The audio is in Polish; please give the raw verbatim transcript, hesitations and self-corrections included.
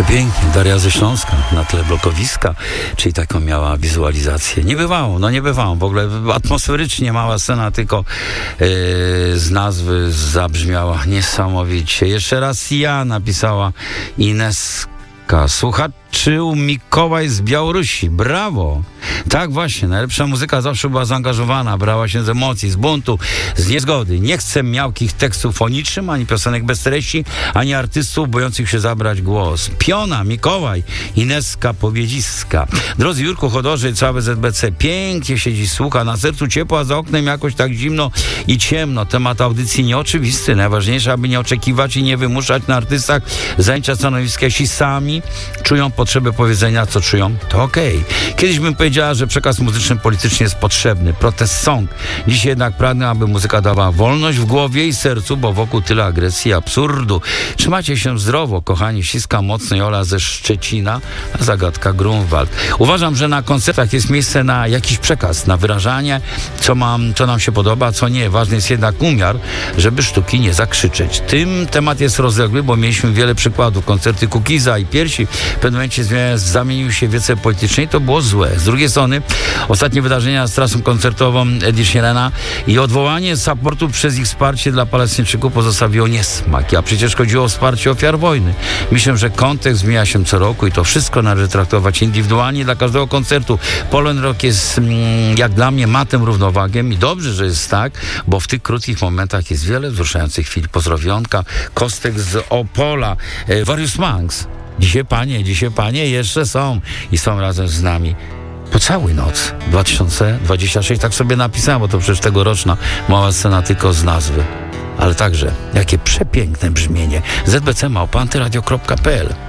Pięknie, Daria ze Śląska na tle blokowiska, czyli taką miała wizualizację. Nie bywało, no nie bywało, w ogóle atmosferycznie mała scena, tylko yy, z nazwy zabrzmiała niesamowicie. Jeszcze raz ja napisała Ineska. Słuchaczył Mikołaj z Białorusi. Brawo! Tak właśnie, najlepsza muzyka zawsze była zaangażowana, brała się z emocji, z buntu, z niezgody. Nie chcę miałkich tekstów o niczym, ani piosenek bez treści, ani artystów bojących się zabrać głos. Piona, Mikołaj, Ineska Powiedziska. Drodzy Jurku, Chodorze, całe Z B C, pięknie siedzi, słucha, na sercu ciepło, a za oknem jakoś tak zimno i ciemno. Temat audycji nieoczywisty. Najważniejsze, aby nie oczekiwać i nie wymuszać na artystach zajęcia stanowiska, jeśli sami czują potrzebę powiedzenia, co czują, to okej. Okay. Kiedyś bym powiedziała, że przekaz muzyczny polityczny jest potrzebny. Protest song. Dzisiaj jednak pragnę, aby muzyka dawała wolność w głowie i sercu, bo wokół tyle agresji i absurdu. Trzymajcie się zdrowo, kochani. Ściska mocno Jola ze Szczecina, a Zagadka Grunwald. Uważam, że na koncertach jest miejsce na jakiś przekaz, na wyrażanie, co, mam, co nam się podoba, co nie. Ważny jest jednak umiar, żeby sztuki nie zakrzyczeć. Tym temat jest rozległy, bo mieliśmy wiele przykładów. Koncerty Kukiza i Piersi w pewnym momencie zamienił się w wiece politycznej i to było złe. Z drugiej strony ostatnie wydarzenia z trasą koncertową Edi Sheerana i odwołanie supportu przez ich wsparcie dla Palestyńczyków pozostawiło niesmak. A przecież chodziło o wsparcie ofiar wojny. Myślę, że kontekst zmienia się co roku i to wszystko należy traktować indywidualnie dla każdego koncertu. Polen Rock jest, jak dla mnie, matem równowagiem i dobrze, że jest tak, bo w tych krótkich momentach jest wiele wzruszających chwil. Pozdrowionka, Kostek z Opola, e, Various Monks. Dzisiaj panie, dzisiaj panie jeszcze są i są razem z nami. Po całej noc dwa tysiące dwudziesty szósty, tak sobie napisałem, bo to przecież tegoroczna mała scena tylko z nazwy. Ale także, jakie przepiękne brzmienie. Z B C małpa antyradio kropka p l